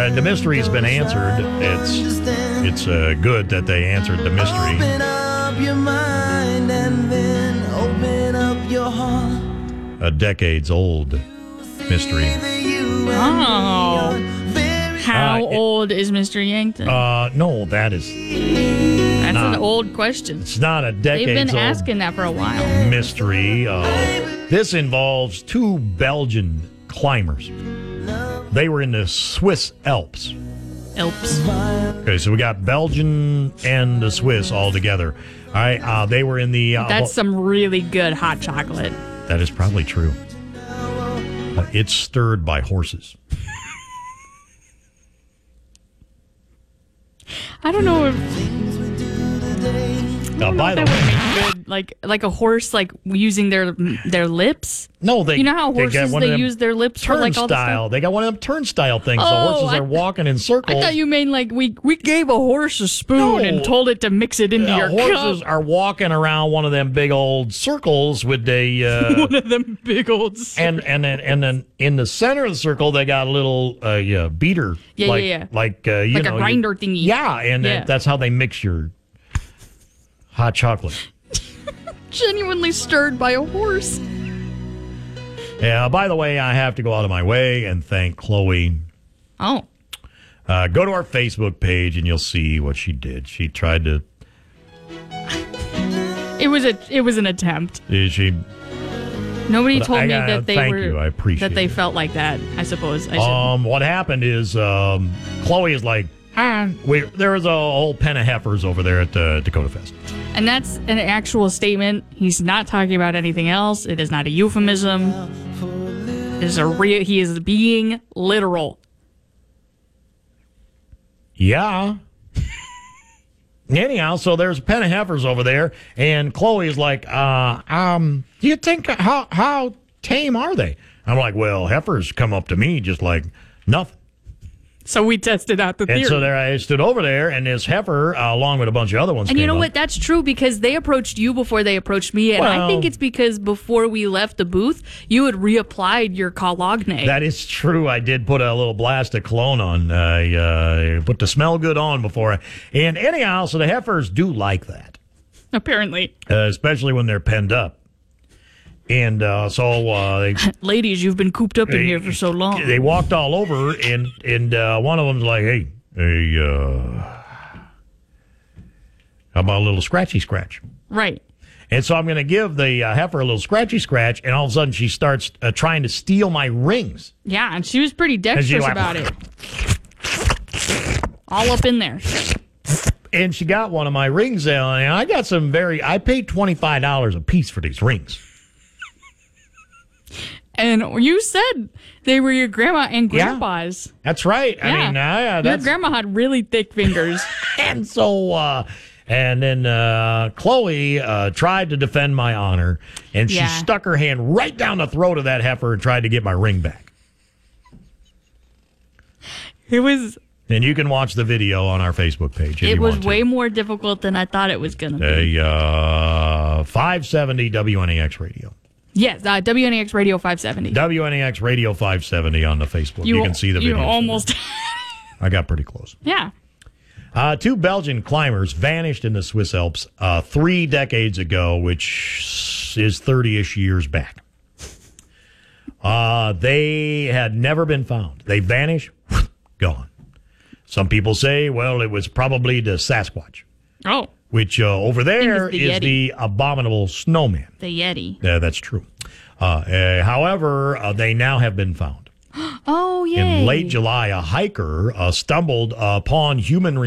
the mystery's been answered. It's good that they answered the mystery. Open up your mind and then open up your heart. A decades-old mystery. Oh. How old is Mr. Yankton? No, that's an old question. It's not a decades-old. They've been asking that for a while. Mystery. This involves two Belgian climbers. They were in the Swiss Alps. Okay, so we got Belgian and the Swiss all together. All right, they were in the... That's some really good hot chocolate. That is probably true. It's stirred by horses. I don't know if... by the way, good, like a horse, like using their lips. No, they. You know how horses they use their lips for like all the stuff? They got one of them turnstile things. The horses are walking in circles. I thought you mean like we gave a horse a spoon and told it to mix it into your horses cup. Are walking around one of them big old circles with a one of them big old circles. and then in the center of the circle they got a little beater. Like a grinder thingy. Yeah, and that's how they mix your hot chocolate. Genuinely stirred by a horse. Yeah, by the way, I have to go out of my way and thank Chloe. Oh. Go to our Facebook page and you'll see what she did. She tried to... It was an attempt. She... Nobody told me that they thank were... you. I appreciate that they it. felt like that, I suppose. What happened is Chloe is like, there was a whole pen of heifers over there at Dakota Fest. And that's an actual statement. He's not talking about anything else. It is not a euphemism. It is he is being literal. Yeah. Anyhow, so there's a pen of heifers over there, and Chloe's like, you think, how tame are they? I'm like, well, heifers come up to me just like nothing. So we tested out the theory. And so there I stood over there, and this heifer, along with a bunch of other ones, and you know what? That's true, because they approached you before they approached me, and I think it's because before we left the booth, you had reapplied your cologne. That is true. I did put a little blast of cologne on, put the smell good on before. And anyhow, so the heifers do like that. Apparently. Especially when they're penned up. And they... Ladies, you've been cooped up in here for so long. They walked all over, and one of them's like, hey, how about a little scratchy scratch? Right. And so I'm going to give the heifer a little scratchy scratch, and all of a sudden she starts trying to steal my rings. Yeah, and she was pretty dexterous about it. All up in there. And she got one of my rings, and I got I paid $25 a piece for these rings. And you said they were your grandma and grandpa's. Yeah, that's right. Yeah. I mean, your grandma had really thick fingers. And so, and then Chloe tried to defend my honor, and she stuck her hand right down the throat of that heifer and tried to get my ring back. It was... And you can watch the video on our Facebook page. It was way more difficult than I thought it was going to be. 570 WNAX Radio. Yes, WNAX Radio 570. WNAX Radio 570 on the Facebook. You can see the video. You almost... I got pretty close. Yeah. Two Belgian climbers vanished in the Swiss Alps 3 decades ago, which is 30-ish years back. They had never been found. They vanished, gone. Some people say, well, it was probably the Sasquatch. Oh. Which over there is the abominable snowman. The Yeti. Yeah, that's true. However, they now have been found. Oh, yay. In late July, a hiker stumbled upon human